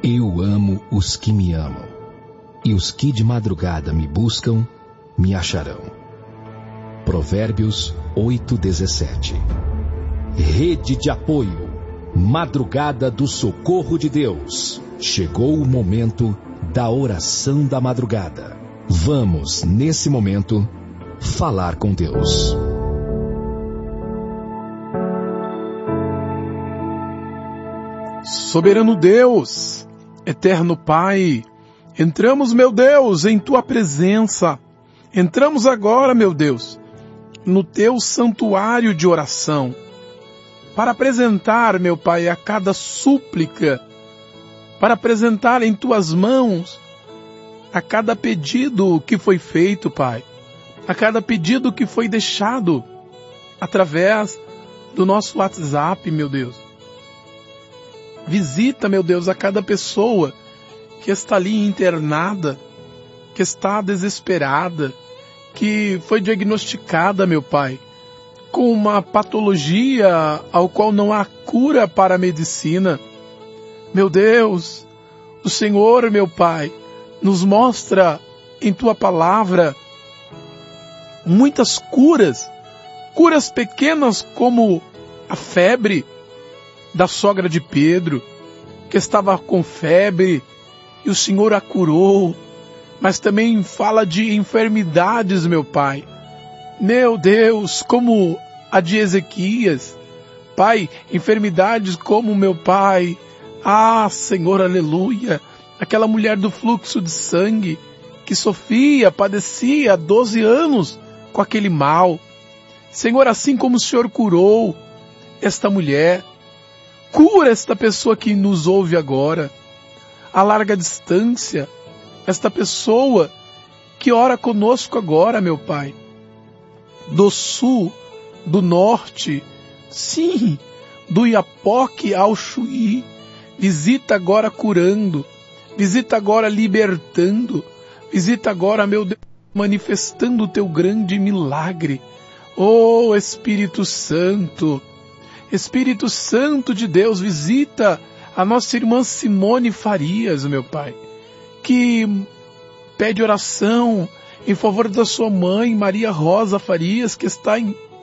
Eu amo os que me amam, e os que de madrugada me buscam, me acharão. Provérbios 8:17. Rede de apoio, madrugada do socorro de Deus. Chegou o momento da oração da madrugada. Vamos, nesse momento, falar com Deus. Soberano Deus, eterno Pai, entramos, meu Deus, em Tua presença. Entramos agora, meu Deus, no Teu santuário de oração, para apresentar, meu Pai, a cada súplica, para apresentar em Tuas mãos a cada pedido que foi feito, Pai, a cada pedido que foi deixado através do nosso WhatsApp, meu Deus. Visita, meu Deus, a cada pessoa que está ali internada, que está desesperada, que foi diagnosticada, meu Pai, com uma patologia ao qual não há cura para a medicina. Meu Deus, o Senhor, meu Pai, nos mostra em Tua palavra muitas curas, curas pequenas como a febre da sogra de Pedro, que estava com febre e o Senhor a curou, mas também fala de enfermidades, meu Pai. Meu Deus, como a de Ezequias, Pai, enfermidades como, meu Pai, Senhor, aleluia, aquela mulher do fluxo de sangue, que sofria, padecia há 12 anos com aquele mal. Senhor, assim como o Senhor curou esta mulher, cura esta pessoa que nos ouve agora, a larga distância, esta pessoa que ora conosco agora, meu Pai, do sul, do norte, sim, do Iapoque ao Chuí, visita agora curando, visita agora libertando, visita agora, meu Deus, manifestando o Teu grande milagre. Oh, Espírito Santo, Espírito Santo de Deus, visita a nossa irmã Simone Farias, meu Pai, que pede oração em favor da sua mãe, Maria Rosa Farias, que está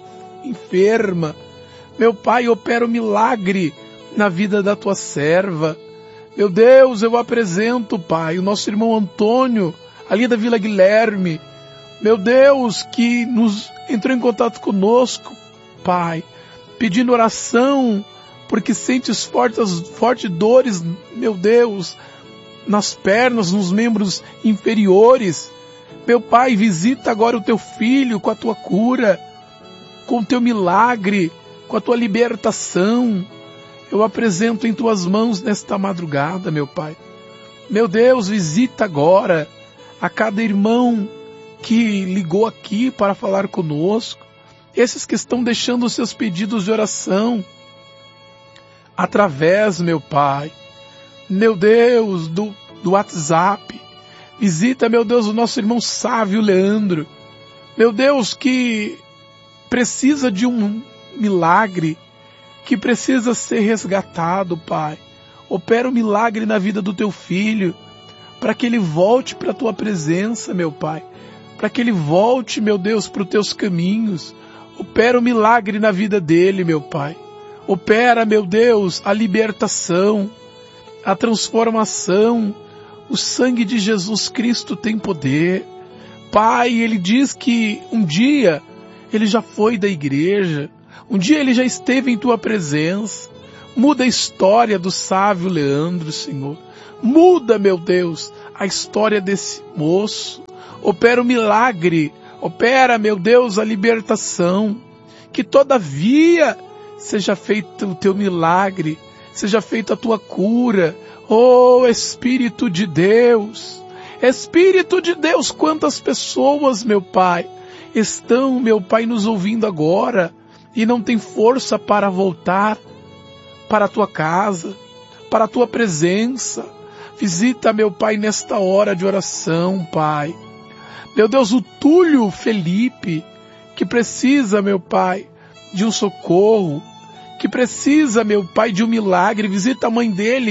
enferma. Meu Pai, opera o milagre na vida da Tua serva. Meu Deus, eu apresento, Pai, o nosso irmão Antônio, ali da Vila Guilherme. Meu Deus, que nos entrou em contato conosco, Pai, pedindo oração, porque sentes fortes dores, meu Deus, nas pernas, nos membros inferiores. Meu Pai, visita agora o Teu filho com a Tua cura, com o Teu milagre, com a Tua libertação. Eu apresento em Tuas mãos nesta madrugada, meu Pai. Meu Deus, visita agora a cada irmão que ligou aqui para falar conosco, esses que estão deixando os seus pedidos de oração através, meu Pai, meu Deus, do WhatsApp. Visita, meu Deus, o nosso irmão Sávio Leandro, meu Deus, que precisa de um milagre, que precisa ser resgatado, Pai. Opera o milagre na vida do Teu filho, para que ele volte para a Tua presença, meu Pai, para que ele volte, meu Deus, para os Teus caminhos. Opera o milagre na vida dele, meu Pai. Opera, meu Deus, a libertação, a transformação. O sangue de Jesus Cristo tem poder. Pai, Ele diz que um dia Ele já foi da igreja, um dia Ele já esteve em Tua presença. Muda a história do Sávio Leandro, Senhor. Muda, meu Deus, a história desse moço. Opera o milagre. Opera, meu Deus, a libertação. Que todavia seja feito o Teu milagre, seja feita a Tua cura. Oh, Espírito de Deus, Espírito de Deus, quantas pessoas, meu Pai, estão, meu Pai, nos ouvindo agora e não tem força para voltar para a Tua casa, para a Tua presença. Visita, meu Pai, nesta hora de oração, Pai. Meu Deus, o Túlio Felipe, que precisa, meu Pai, de um socorro, que precisa, meu Pai, de um milagre. Visita a mãe dele,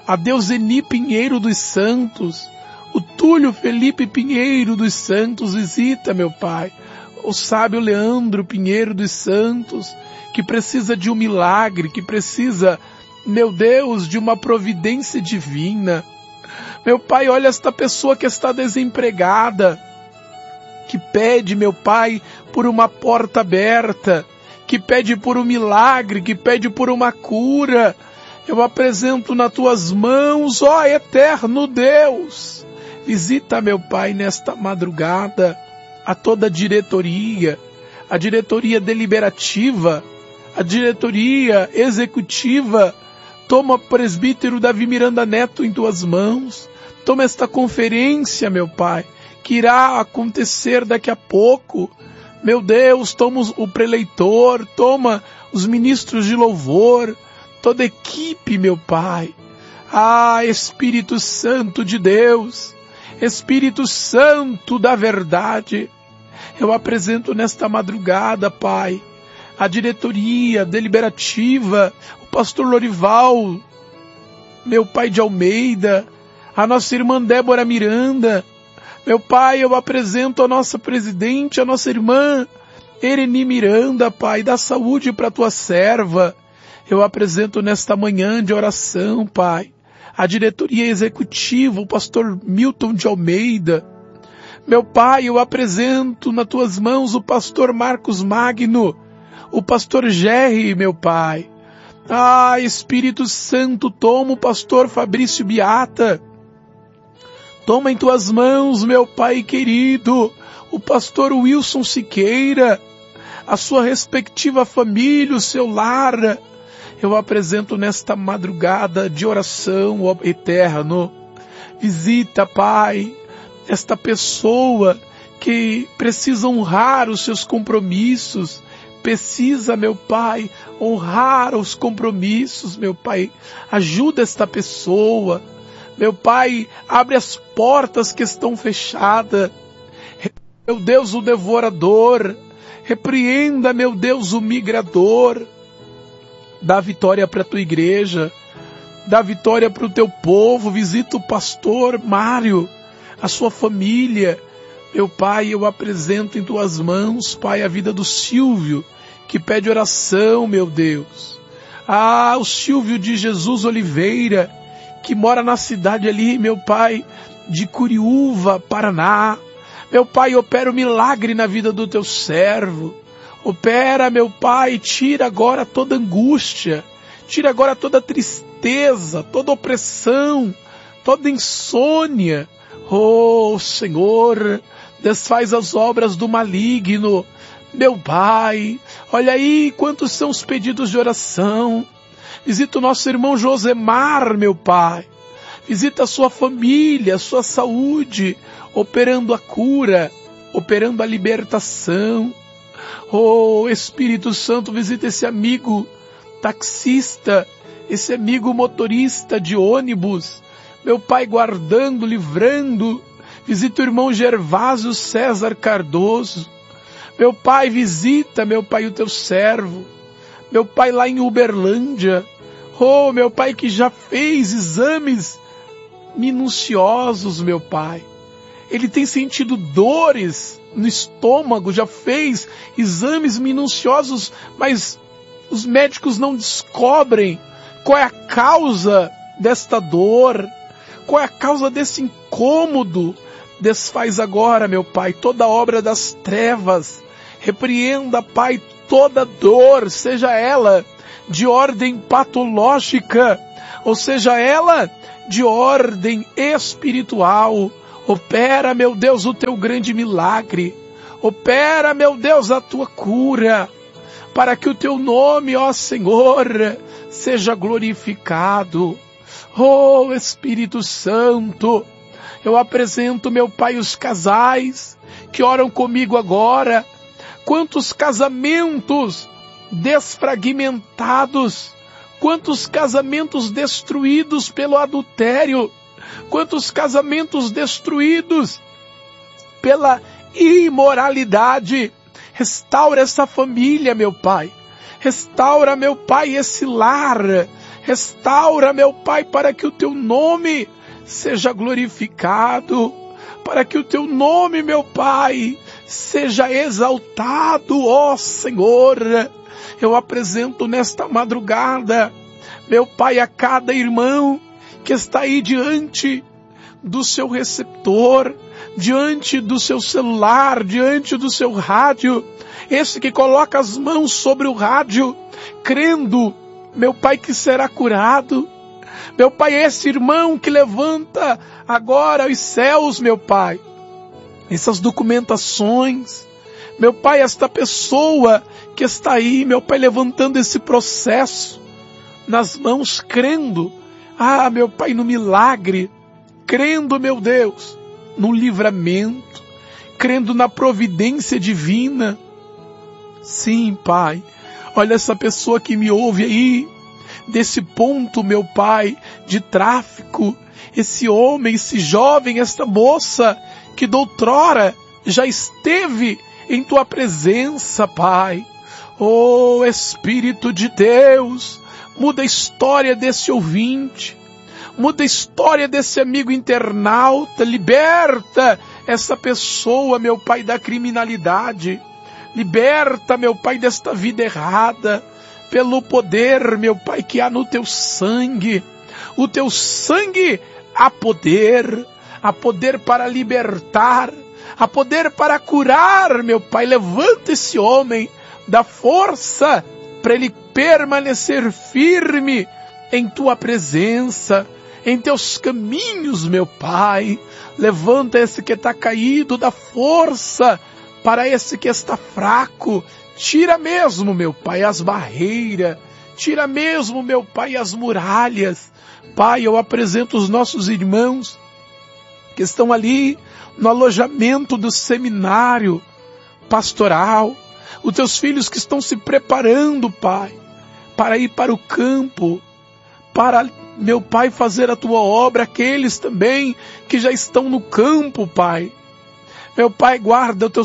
a Deuseni Pinheiro dos Santos, o Túlio Felipe Pinheiro dos Santos, visita, meu Pai, o sábio Leandro Pinheiro dos Santos, que precisa de um milagre, que precisa, meu Deus, de uma providência divina. Meu Pai, olha esta pessoa que está desempregada, que pede, meu Pai, por uma porta aberta, que pede por um milagre, que pede por uma cura. Eu apresento nas tuas mãos, ó eterno Deus. Visita, meu Pai, nesta madrugada, a toda a diretoria deliberativa, a diretoria executiva. Toma o presbítero Davi Miranda Neto em tuas mãos. Toma esta conferência, meu Pai, que irá acontecer daqui a pouco. Meu Deus, toma o preleitor, toma os ministros de louvor, toda a equipe, meu Pai. Ah, Espírito Santo de Deus, Espírito Santo da verdade, eu apresento nesta madrugada, Pai, a diretoria deliberativa, o pastor Lorival, meu Pai de Almeida, a nossa irmã Débora Miranda. Meu Pai, eu apresento a nossa presidente, a nossa irmã Ereni Miranda, Pai, dá saúde para a tua serva. Eu apresento nesta manhã de oração, Pai, a diretoria executiva, o pastor Milton de Almeida. Meu Pai, eu apresento nas tuas mãos o pastor Marcos Magno, o pastor Jerry, meu Pai. Ah, Espírito Santo, toma o pastor Fabrício Beata. Toma em tuas mãos, meu Pai querido, o pastor Wilson Siqueira, a sua respectiva família, o seu lar. Eu apresento nesta madrugada de oração, ó Eterno. Visita, Pai, esta pessoa que precisa honrar os seus compromissos, precisa, meu Pai, honrar os compromissos, meu Pai. Ajuda esta pessoa. Meu Pai, abre as portas que estão fechadas. Meu Deus, o devorador. Repreenda, meu Deus, o migrador. Dá vitória para a tua igreja. Dá vitória para o teu povo. Visita o pastor Mário, a sua família. Meu Pai, eu apresento em tuas mãos, Pai, a vida do Silvio, que pede oração, meu Deus. Ah, o Silvio de Jesus Oliveira, que mora na cidade ali, meu Pai, de Curiúva, Paraná. Meu Pai, opera o milagre na vida do teu servo. Opera, meu Pai, tira agora toda angústia, tira agora toda tristeza, toda opressão, toda insônia. Oh, Senhor, desfaz as obras do maligno. Meu Pai, olha aí quantos são os pedidos de oração. Visita o nosso irmão Josemar, meu Pai. Visita a sua família, a sua saúde, operando a cura, operando a libertação. Oh, Espírito Santo, visita esse amigo taxista, esse amigo motorista de ônibus. Meu Pai, guardando, livrando. Visita o irmão Gervásio César Cardoso. Meu Pai, visita, meu Pai, o teu servo. Meu Pai, lá em Uberlândia. Oh, meu Pai, que já fez exames minuciosos, meu Pai. Ele tem sentido dores no estômago, já fez exames minuciosos, mas os médicos não descobrem qual é a causa desta dor, qual é a causa desse incômodo. Desfaz agora, meu Pai, toda obra das trevas. Repreenda, Pai, toda dor, seja ela de ordem patológica, ou seja ela de ordem espiritual. Opera, meu Deus, o teu grande milagre. Opera, meu Deus, a tua cura, para que o teu nome, ó Senhor, seja glorificado. Oh, Espírito Santo, eu apresento, meu Pai, os casais que oram comigo agora. Quantos casamentos desfragmentados, quantos casamentos destruídos pelo adultério, quantos casamentos destruídos pela imoralidade. Restaura essa família, meu Pai. Restaura, meu Pai, esse lar. Restaura, meu Pai, para que o teu nome seja glorificado, para que o teu nome, meu Pai, seja exaltado, ó Senhor. Eu apresento nesta madrugada, meu Pai, a cada irmão que está aí diante do seu receptor, diante do seu celular, diante do seu rádio, esse que coloca as mãos sobre o rádio, crendo, meu Pai, que será curado. Meu Pai, esse irmão que levanta agora os céus, meu Pai, essas documentações, meu Pai, esta pessoa que está aí, meu Pai, levantando esse processo nas mãos, crendo, meu Pai, no milagre, crendo, meu Deus, no livramento, crendo na providência divina. Sim, Pai, olha essa pessoa que me ouve aí, desse ponto, meu Pai, de tráfico, esse homem, esse jovem, esta moça, que doutrora já esteve em Tua presença, Pai. Oh, Espírito de Deus, muda a história desse ouvinte, muda a história desse amigo internauta, liberta essa pessoa, meu Pai, da criminalidade, liberta, meu Pai, desta vida errada, pelo poder, meu Pai, que há no Teu sangue. O Teu sangue há poder para libertar, há poder para curar, meu Pai. Levanta esse homem, dá força para ele permanecer firme em Tua presença, em Teus caminhos, meu Pai. Levanta esse que está caído, dá força para esse que está fraco. Tira mesmo, meu Pai, as barreiras, tira mesmo, meu Pai, as muralhas. Pai, eu apresento os nossos irmãos que estão ali no alojamento do seminário pastoral, os Teus filhos que estão se preparando, Pai, para ir para o campo, para, meu Pai, fazer a Tua obra, aqueles também que já estão no campo, Pai. Meu Pai, guarda o Teu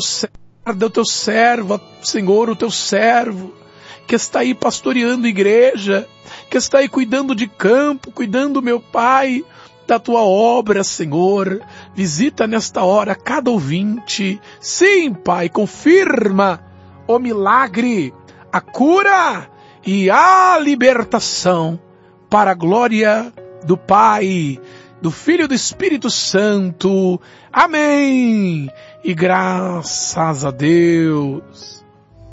servo, Senhor, o Teu servo, que está aí pastoreando igreja, que está aí cuidando de campo, cuidando, meu Pai, da Tua obra, Senhor. Visita nesta hora cada ouvinte. Sim, Pai, confirma o milagre, a cura e a libertação, para a glória do Pai, do Filho e do Espírito Santo. Amém. E graças a Deus.